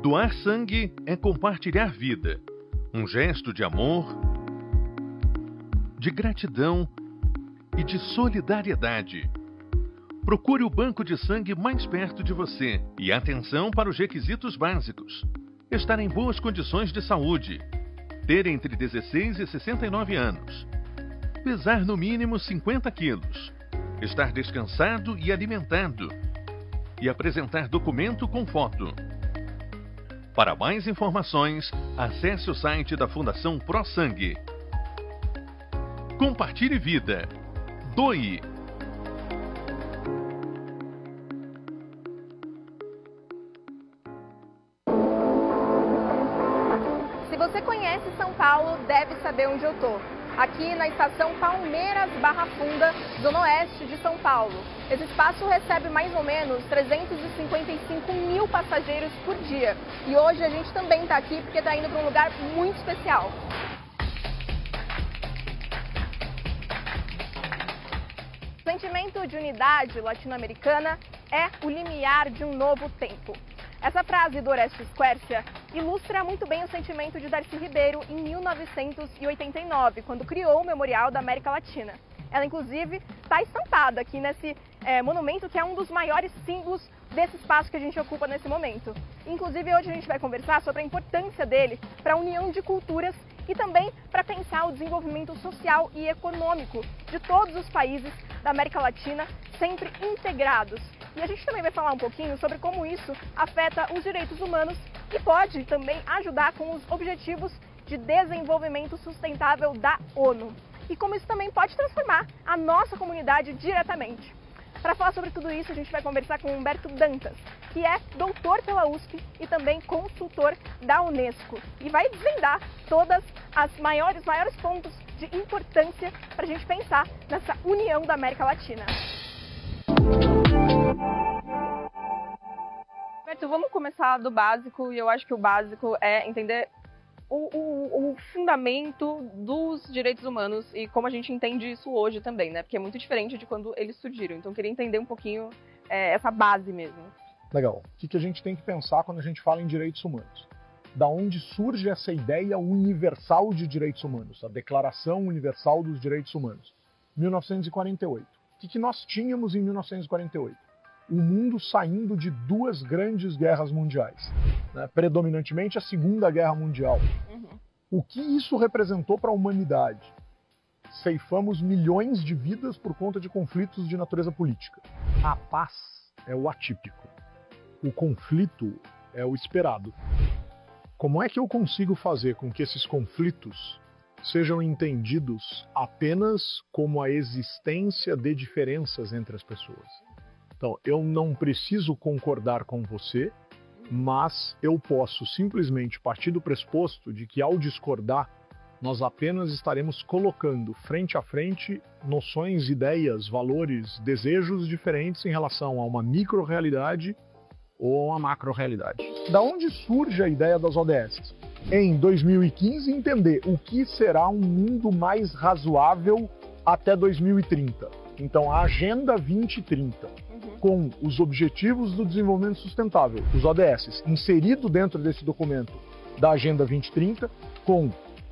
Doar sangue é compartilhar vida, um gesto de amor, de gratidão e de solidariedade. Procure o banco de sangue mais perto de você e atenção para os requisitos básicos. Estar em boas condições de saúde, ter entre 16 e 69 anos, pesar no mínimo 50 quilos, estar descansado e alimentado e apresentar documento com foto. Para mais informações, acesse o site da Fundação ProSangue. Compartilhe vida. Doe. Se você conhece São Paulo, deve saber onde eu tô. Aqui na estação Palmeiras Barra Funda, zona oeste de São Paulo. Esse espaço recebe mais ou menos 355 mil passageiros por dia. E hoje a gente também está aqui porque está indo para um lugar muito especial. O sentimento de unidade latino-americana é o limiar de um novo tempo. Essa frase do Orestes Quercia ilustra muito bem o sentimento de Darcy Ribeiro em 1989, quando criou o Memorial da América Latina. Ela, inclusive, está estampada aqui nesse monumento que é um dos maiores símbolos desse espaço que a gente ocupa nesse momento. Inclusive, hoje a gente vai conversar sobre a importância dele para a união de culturas e também para pensar o desenvolvimento social e econômico de todos os países da América Latina, sempre integrados. E a gente também vai falar um pouquinho sobre como isso afeta os direitos humanos e pode também ajudar com os Objetivos de Desenvolvimento Sustentável da ONU. E como isso também pode transformar a nossa comunidade diretamente. Para falar sobre tudo isso, a gente vai conversar com Humberto Dantas, que é doutor pela USP e também consultor da Unesco. E vai desvendar todas as maiores pontos de importância para a gente pensar nessa união da América Latina. Humberto, vamos começar do básico, e eu acho que o básico é entender o fundamento dos direitos humanos e como a gente entende isso hoje também, né? Porque é muito diferente de quando eles surgiram. Então eu queria entender um pouquinho essa base mesmo. Legal. O que a gente tem que pensar quando a gente fala em direitos humanos? Da onde surge essa ideia universal de direitos humanos, a Declaração Universal dos Direitos Humanos? 1948. O que nós tínhamos em 1948? O mundo saindo de duas grandes guerras mundiais, né? Predominantemente a Segunda Guerra Mundial. O que isso representou para a humanidade? Ceifamos milhões de vidas por conta de conflitos de natureza política. A paz é o atípico. O conflito é o esperado. Como é que eu consigo fazer com que esses conflitos sejam entendidos apenas como a existência de diferenças entre as pessoas? Então, eu não preciso concordar com você, mas eu posso simplesmente partir do pressuposto de que, ao discordar, nós apenas estaremos colocando frente a frente noções, ideias, valores, desejos diferentes em relação a uma micro-realidade ou a uma macro-realidade. Da onde surge a ideia das ODS? Em 2015, entender o que será um mundo mais razoável até 2030. Então, a Agenda 2030. Com os Objetivos do Desenvolvimento Sustentável, os ODS, inserido dentro desse documento da Agenda 2030, com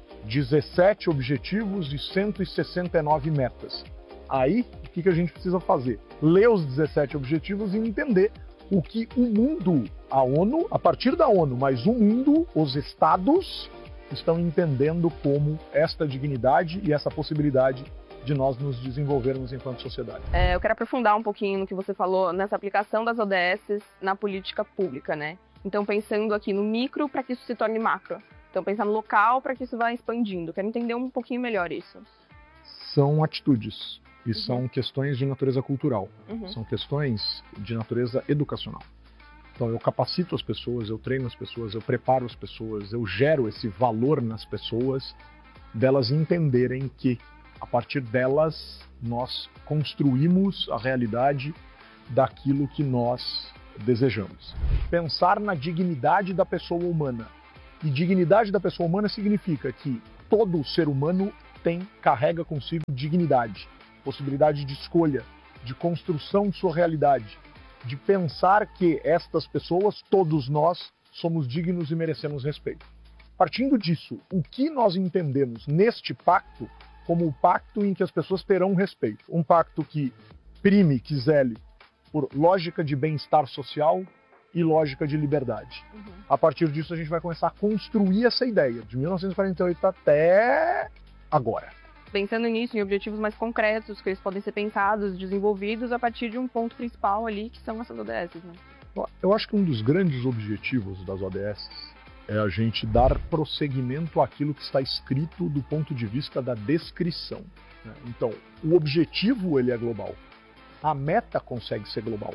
17 objetivos e 169 metas. Aí, o que a gente precisa fazer? Ler os 17 objetivos e entender o que o mundo, a ONU, a partir da ONU, mas o mundo, os estados, estão entendendo como esta dignidade e essa possibilidade de nós nos desenvolvermos enquanto sociedade. Eu quero aprofundar um pouquinho no que você falou nessa aplicação das ODS na política pública, né? Então, pensando aqui no micro para que isso se torne macro. Então, pensar no local para que isso vá expandindo. Quero entender um pouquinho melhor isso. São atitudes e são questões de natureza cultural. São questões de natureza educacional. Então, eu capacito as pessoas, eu treino as pessoas, eu preparo as pessoas, eu gero esse valor nas pessoas, delas entenderem que a partir delas, nós construímos a realidade daquilo que nós desejamos. Pensar na dignidade da pessoa humana. E dignidade da pessoa humana significa que todo ser humano carrega consigo dignidade, possibilidade de escolha, de construção de sua realidade, de pensar que estas pessoas, todos nós, somos dignos e merecemos respeito. Partindo disso, o que nós entendemos neste pacto como o pacto em que as pessoas terão respeito? Um pacto que prime, que zele por lógica de bem-estar social e lógica de liberdade. A partir disso, a gente vai começar a construir essa ideia, de 1948 até agora. Pensando nisso, em objetivos mais concretos, que eles podem ser pensados, desenvolvidos a partir de um ponto principal ali, que são essas ODS, né? Eu acho que um dos grandes objetivos das ODS é a gente dar prosseguimento àquilo que está escrito do ponto de vista da descrição, né? Então, o objetivo ele é global, a meta consegue ser global,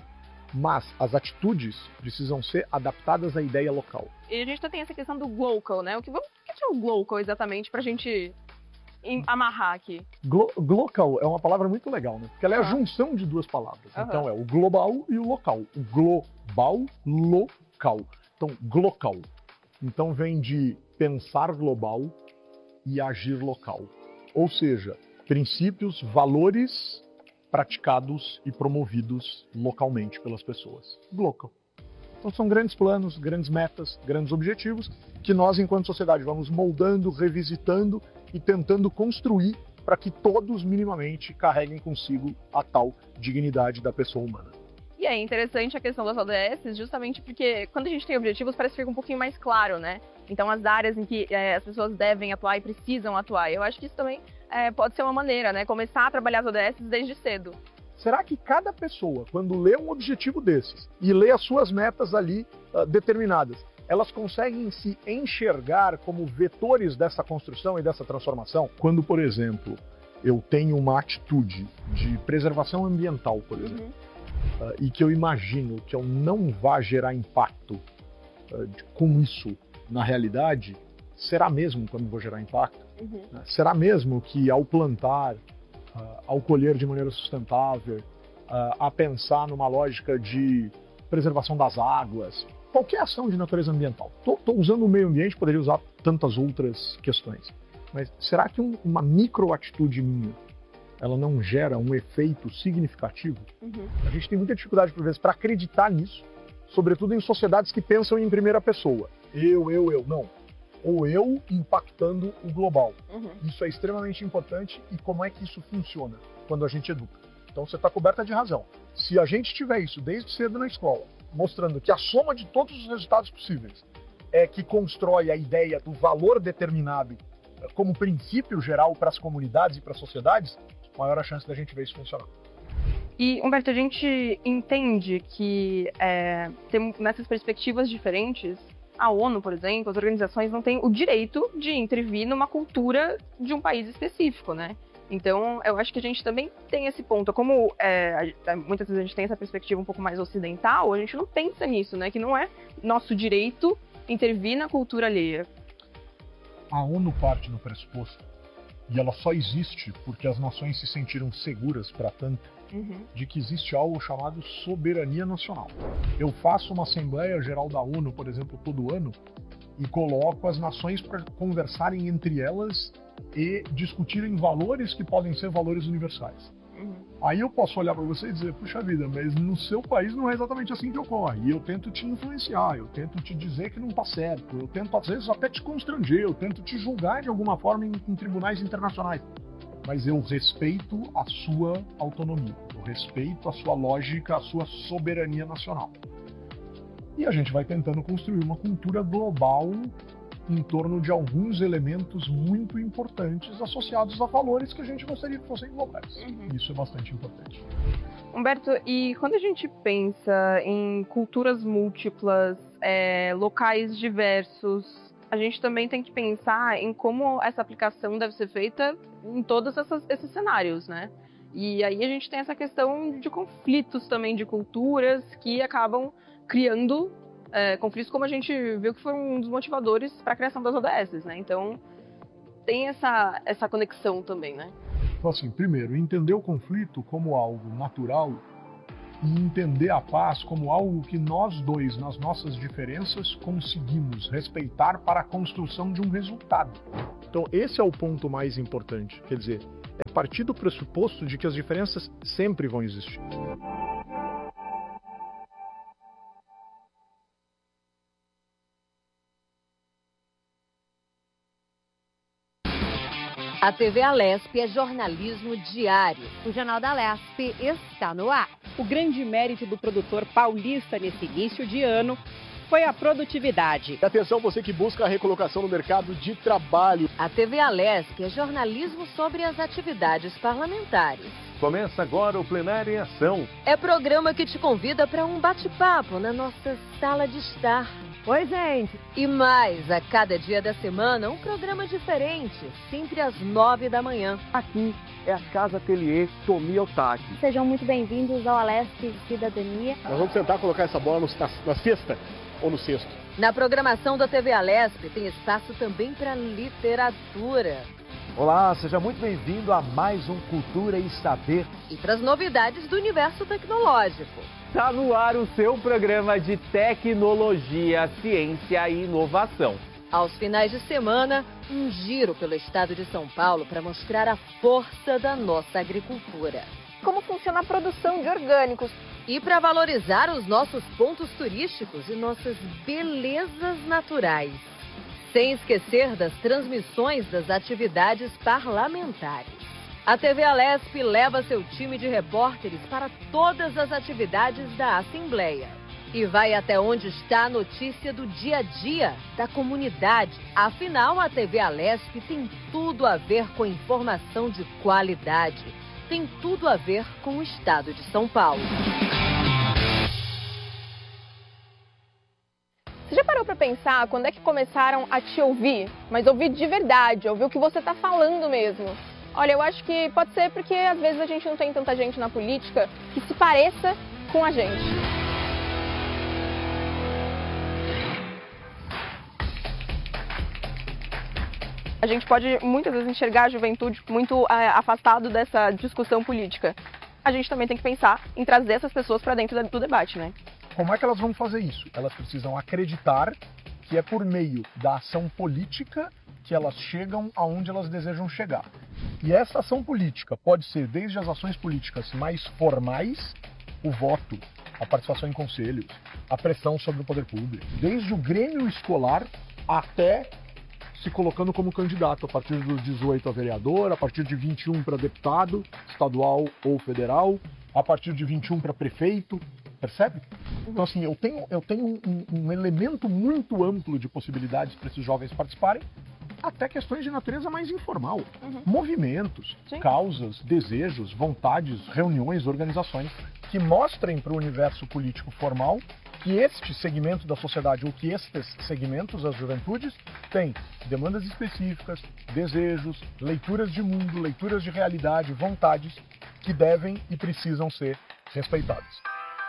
mas as atitudes precisam ser adaptadas à ideia local. E a gente tem essa questão do glocal, né? O que é o glocal exatamente para a gente amarrar aqui? Glocal é uma palavra muito legal, né? Porque ela é a junção de duas palavras. Então é o global e o local. O global, local. Então, glocal. Então vem de pensar global e agir local. Ou seja, princípios, valores praticados e promovidos localmente pelas pessoas. Glocal. Então são grandes planos, grandes metas, grandes objetivos que nós, enquanto sociedade, vamos moldando, revisitando e tentando construir para que todos minimamente carreguem consigo a tal dignidade da pessoa humana. E é interessante a questão das ODS, justamente porque quando a gente tem objetivos parece que fica um pouquinho mais claro, né? Então as áreas em que as pessoas devem atuar e precisam atuar. Eu acho que isso também pode ser uma maneira, né? Começar a trabalhar as ODS desde cedo. Será que cada pessoa, quando lê um objetivo desses e lê as suas metas ali determinadas, elas conseguem se enxergar como vetores dessa construção e dessa transformação? Quando, por exemplo, eu tenho uma atitude de preservação ambiental, por exemplo, e que eu imagino que eu não vá gerar impacto com isso na realidade, será mesmo quando vou gerar impacto? Será mesmo que ao plantar, ao colher de maneira sustentável, a pensar numa lógica de preservação das águas, qualquer ação de natureza ambiental. Estou usando o meio ambiente, poderia usar tantas outras questões. Mas será que uma microatitude minha, ela não gera um efeito significativo? A gente tem muita dificuldade, por vezes, para acreditar nisso, sobretudo em sociedades que pensam em primeira pessoa. Eu. Não. Ou eu impactando o global. Isso é extremamente importante. E como é que isso funciona quando a gente educa? Então você está coberta de razão. Se a gente tiver isso desde cedo na escola, mostrando que a soma de todos os resultados possíveis é que constrói a ideia do valor determinado como princípio geral para as comunidades e para as sociedades, maior a chance da gente ver isso funcionar. E, Humberto, a gente entende que nessas perspectivas diferentes, a ONU, por exemplo, as organizações não têm o direito de intervir numa cultura de um país específico, né? Então, eu acho que a gente também tem esse ponto. Como muitas vezes a gente tem essa perspectiva um pouco mais ocidental, a gente não pensa nisso, né? Que não é nosso direito intervir na cultura alheia. A ONU parte do pressuposto, e ela só existe porque as nações se sentiram seguras para tanto, de que existe algo chamado soberania nacional. Eu faço uma Assembleia Geral da ONU, por exemplo, todo ano, e coloco as nações para conversarem entre elas e discutirem valores que podem ser valores universais. Aí eu posso olhar para você e dizer, puxa vida, mas no seu país não é exatamente assim que ocorre. E eu tento te influenciar, eu tento te dizer que não está certo, eu tento às vezes até te constranger, eu tento te julgar de alguma forma em tribunais internacionais. Mas eu respeito a sua autonomia, eu respeito a sua lógica, a sua soberania nacional. E a gente vai tentando construir uma cultura global em torno de alguns elementos muito importantes associados a valores que a gente gostaria que fossem globais. Isso é bastante importante. Humberto, e quando a gente pensa em culturas múltiplas, locais diversos, a gente também tem que pensar em como essa aplicação deve ser feita em todos esses cenários, né? E aí a gente tem essa questão de conflitos também de culturas que acabam criando conflitos, como a gente viu que foram um dos motivadores para a criação das ODS, né? Então tem essa conexão também, né? Então, assim, primeiro, entender o conflito como algo natural e entender a paz como algo que nós dois, nas nossas diferenças, conseguimos respeitar para a construção de um resultado. Então, esse é o ponto mais importante. Quer dizer, é partir do pressuposto de que as diferenças sempre vão existir. A TV Alesp é jornalismo diário. O Jornal da Alesp está no ar. O grande mérito do produtor paulista nesse início de ano foi a produtividade. Atenção, você que busca a recolocação no mercado de trabalho. A TV Alesp é jornalismo sobre as atividades parlamentares. Começa agora o Plenário em Ação. É programa que te convida para um bate-papo na nossa sala de estar. Oi, gente. E mais, a cada dia da semana, um programa diferente, sempre às 9 da manhã. Aqui é a Casa Ateliê Tomi Otaki. Sejam muito bem-vindos ao Alesp Cidadania. Nós vamos tentar colocar essa bola na cesta ou no cesto. Na programação da TV Alesp tem espaço também para literatura. Olá, seja muito bem-vindo a mais um Cultura e Saber. E para as novidades do universo tecnológico. Está no ar o seu programa de tecnologia, ciência e inovação. Aos finais de semana, um giro pelo estado de São Paulo para mostrar a força da nossa agricultura. Como funciona a produção de orgânicos. E para valorizar os nossos pontos turísticos e nossas belezas naturais. Sem esquecer das transmissões das atividades parlamentares. A TV Alesp leva seu time de repórteres para todas as atividades da Assembleia. E vai até onde está a notícia do dia a dia da comunidade. Afinal, a TV Alesp tem tudo a ver com informação de qualidade. Tem tudo a ver com o estado de São Paulo. Você já parou para pensar quando é que começaram a te ouvir? Mas ouvir de verdade, ouvir o que você está falando mesmo. Olha, eu acho que pode ser porque às vezes a gente não tem tanta gente na política que se pareça com a gente. A gente pode muitas vezes enxergar a juventude muito afastado dessa discussão política. A gente também tem que pensar em trazer essas pessoas para dentro do debate, né? Como é que elas vão fazer isso? Elas precisam acreditar que é por meio da ação política que elas chegam aonde elas desejam chegar. E essa ação política pode ser desde as ações políticas mais formais, o voto, a participação em conselhos, a pressão sobre o poder público, desde o grêmio escolar até se colocando como candidato a partir dos 18 a vereador, a partir de 21 para deputado, estadual ou federal, a partir de 21 para prefeito, percebe? Então assim, eu tenho um elemento muito amplo de possibilidades para esses jovens participarem, até questões de natureza mais informal. Movimentos, causas, desejos, vontades, reuniões, organizações que mostrem para o universo político formal que este segmento da sociedade, ou que estes segmentos, as juventudes, têm demandas específicas, desejos, leituras de mundo, leituras de realidade, vontades que devem e precisam ser respeitadas.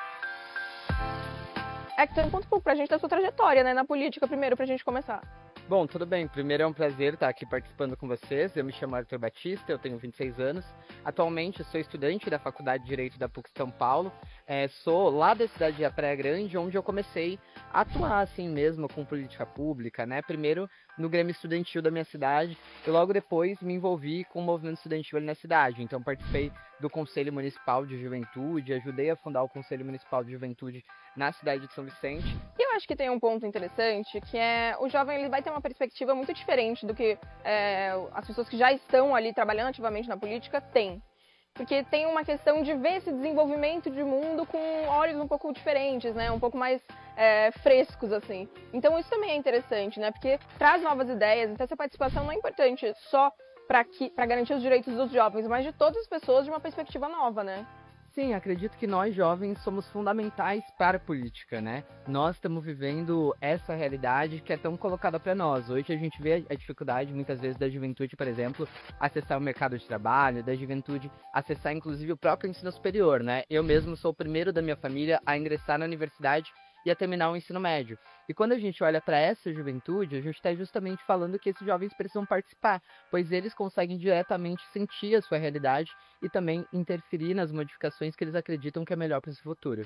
Hector, conta um pouco pra gente da sua trajetória, né, na política, primeiro, pra gente começar. Bom, tudo bem. Primeiro é um prazer estar aqui participando com vocês. Eu me chamo Arthur Batista, eu tenho 26 anos. Atualmente sou estudante da Faculdade de Direito da PUC São Paulo. Sou lá da cidade de Praia Grande, onde eu comecei a atuar assim mesmo com política pública, né? Primeiro no Grêmio Estudantil da minha cidade e logo depois me envolvi com o movimento estudantil ali na cidade. Então participei do Conselho Municipal de Juventude, ajudei a fundar o Conselho Municipal de Juventude na cidade de São Vicente. E eu acho que tem um ponto interessante, que é o jovem ele vai ter uma perspectiva muito diferente do que as pessoas que já estão ali trabalhando ativamente na política têm. Porque tem uma questão de ver esse desenvolvimento de mundo com olhos um pouco diferentes, né? Um pouco mais frescos, assim. Então isso também é interessante, né? Porque traz novas ideias, então essa participação não é importante só para garantir os direitos dos jovens, mas de todas as pessoas de uma perspectiva nova, né? Sim, acredito que nós jovens somos fundamentais para a política, né? Nós estamos vivendo essa realidade que é tão colocada para nós. Hoje a gente vê a dificuldade, muitas vezes, da juventude, por exemplo, acessar o mercado de trabalho, da juventude acessar, inclusive, o próprio ensino superior, né? Eu mesmo sou o primeiro da minha família a ingressar na universidade e a terminar o ensino médio. E quando a gente olha para essa juventude, a gente está justamente falando que esses jovens precisam participar, pois eles conseguem diretamente sentir a sua realidade e também interferir nas modificações que eles acreditam que é melhor para esse futuro.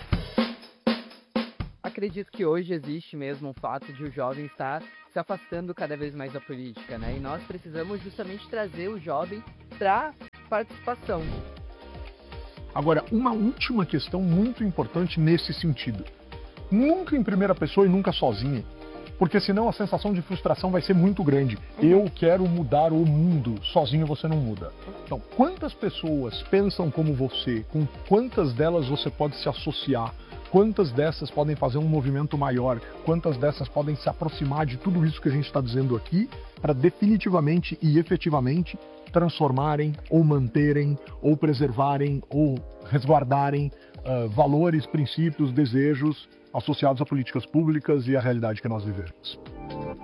Acredito que hoje existe mesmo um fato de o jovem estar se afastando cada vez mais da política, né? E nós precisamos justamente trazer o jovem para participação. Agora, uma última questão muito importante nesse sentido. Nunca em primeira pessoa e nunca sozinho. Porque senão a sensação de frustração vai ser muito grande. Eu quero mudar o mundo, sozinho você não muda. Então, quantas pessoas pensam como você? Com quantas delas você pode se associar? Quantas dessas podem fazer um movimento maior? Quantas dessas podem se aproximar de tudo isso que a gente está dizendo aqui para definitivamente e efetivamente transformarem, ou manterem, ou preservarem, ou resguardarem valores, princípios, desejos associados a políticas públicas e à realidade que nós vivemos.